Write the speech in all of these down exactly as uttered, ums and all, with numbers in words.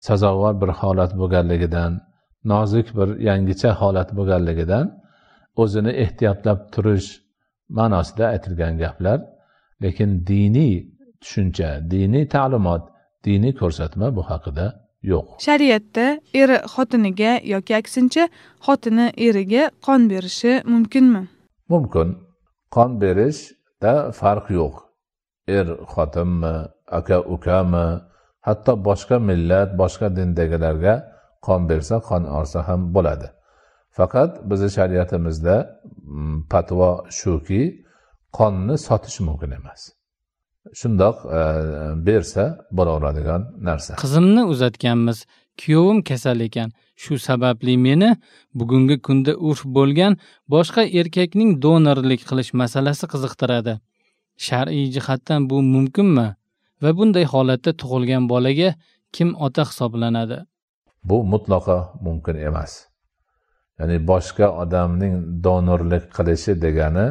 sazovor bir holat bo'lganligidan, nozik bir yangicha holat bo'lganligidan o'zini ehtiyotlab turish ma'nosida aytilgan gaplar. Lekin diniy tushuncha, diniy ta'limot, diniy ko'rsatma bu haqida yo'q. Shariatda eri xotiniga yoki aksincha xotini eriga qon berishi mumkinmi? Mumkin. Qon berishda farq yo'q. Er xotinmi, aka ukami, hatto boshqa millat, boshqa dindagilarga qon bersa, qon olsa ham bo'ladi. Faqat bizning shariatimizda fatvo shuki, qonni sotish mumkin emas. Shundoq e, bersa bo'laveradigan narsa. Qizimni uzatganmiz. Kuyovim kasal ekan. Shu sababli meni bugungi kunda urf bo'lgan boshqa erkakning donorlik qilish masalasi qiziqtiradi. Shar'iy jihatdan bu mumkinmi? Va bunday holatda tug'ilgan bolaga kim ota hisoblanadi? Bu mutlaqo mumkin emas. Ya'ni boshqa odamning donorlik qilishi degani,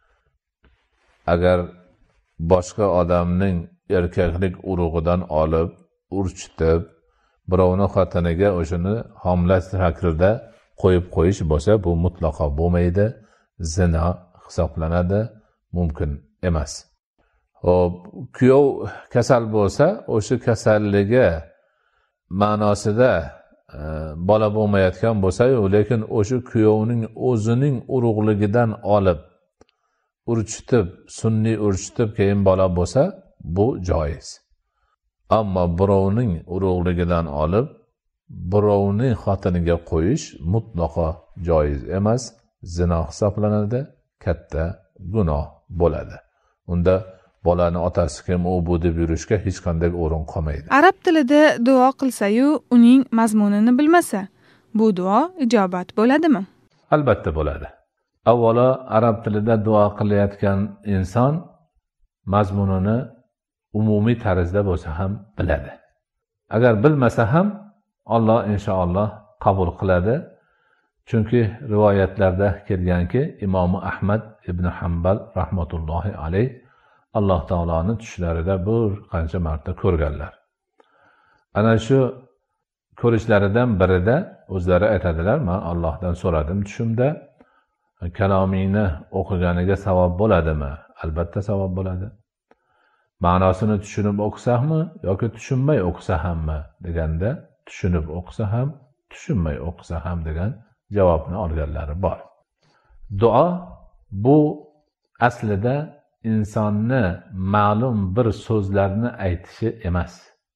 agar boshqa odamning erkaklik urug'idan olib, urchitib, birovni xotiniga o'shani homila shaklida qo'yib qo'yish bo'lsa, bu mutlaqo bo'lmaydi, zina hisoblanadi, mumkin emas. Hop, kuyov kasal bo'lsa, o'sha kasalligi ma'nosida e, bola bo'lmayotgan bo'lsa-yu, lekin o'sha kuyovning o'zining urug'ligidan olib urchitib, sunniy urchitib keyin bola bo'lsa, bu joiz. Ammo birovning urug'ligidan olib, birovning xotiniga qo'yish mutlaqo joiz emas, zino hisoblanadi, katta gunoh bo'ladi. Unda bolani otasi kim, u bu deb yurishga hech qanday o'rin qolmaydi. Arab tilida duo qilsa-yu, uning mazmunini bilmasa, bu duo ijobat bo'ladimi? Albatta bo'ladi. Avvalo, arab tilida duo qilayotgan inson mazmunini umumiy tarzda bo'lsa ham biladi. Agar bilmasa ham Alloh inshaalloh qabul qiladi. Chunki rivoyatlarda kelganki, Imom Ahmad ibn Hanbal rahmatullohi alayh Alloh taoloni tushlarida bir qancha marta ko'rganlar. Ana shu ko'rishlaridan birida o'zlari aytadilar, men Allohdan so'radim tushimda, kalomingni o'qiganiga savob bo'ladimi? Albatta savob bo'ladi. Ma'nosini tushunib o'qisakmi yoki tushunmay o'qisa hammi deganda, tushunib o'qisa ham, tushunmay o'qisa ham degan javobni olganlari bor. Duo bu aslida insonni ma'lum bir so'zlarni aytishi emas.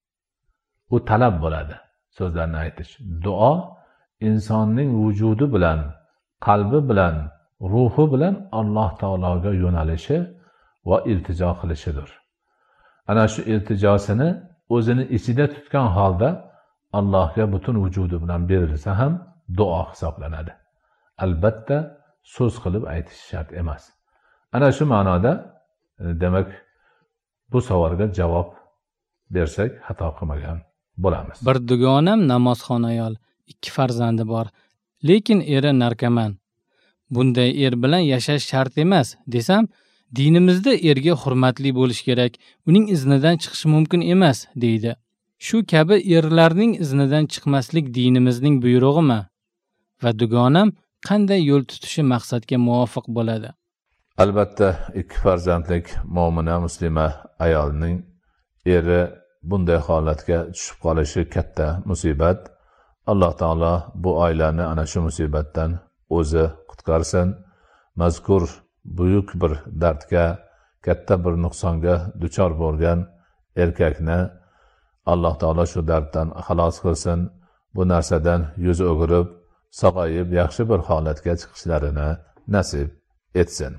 Bu talab bo'ladi, so'zlarni aytish. Duo insonning vujudi bilan, qalbi bilan, ruhi bilan Alloh taologa yo'nalishi va iltijo qilishidir. Ana shu iltijosini o'zini ichida tutgan holda Allohga butun vujudi bilan berilsa ham duo hisoblanadi. Albatta so'z qilib aytish shart emas. Ana shu ma'noda demak bu savolga javob bersak xato qilmagan bo'lamiz. Bir dugonam namozxon ayol, ikki farzandi bor, lekin eri narkoman. Bunday er bilan yashash shart emas desam, dinimizda erga hurmatli bo'lish kerak, uning iznidan chiqish mumkin emas deydi. Shu kabi erlarning iznidan chiqmaslik dinimizning buyrug'imi? Va dugonam qanday yo'l tutishi maqsadga muvofiq bo'ladi? Albatta, ikki farzandlik mo'mina muslima ayolning eri bunday holatga tushib qolishi katta musibat. Alloh taolo bu oilani ana shu musibatdan o'zi qutqarsin. Mazkur buyuk bir dardga, katta bir nuqsonga duchor bo'lgan erkakni Alloh taolo shu darddan xalos qilsin. Bu narsadan yuz o'girib, sog'ayib, yaxshi bir holatga chiqishlarini nasib etsin.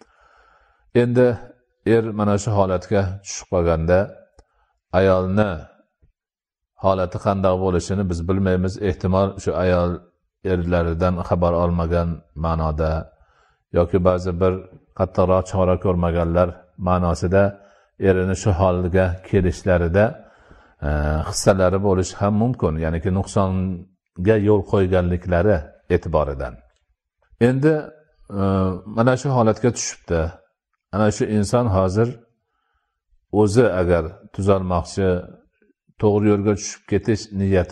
Endi er mana shu holatga tushib qolganda ayolni holati qanday bo'lishini biz bilmaymiz. Ehtimol shu ayol erlaridan xabar olmagan ma'noda yoki ba'zi bir qattiqroq chora ko'rmaganlar ma'nosida erini shu holga kelishlarida e, hissalari bo'lishi ham mumkin. Ya'niki nuqsonga yo'l qo'yganliklari e'tiboridan. Endi e, mana shu holatga tushibdi. Ana shu inson hozir o'zi agar tuzalmoqchi, to'g'ri yo'lga tushib ketish niyati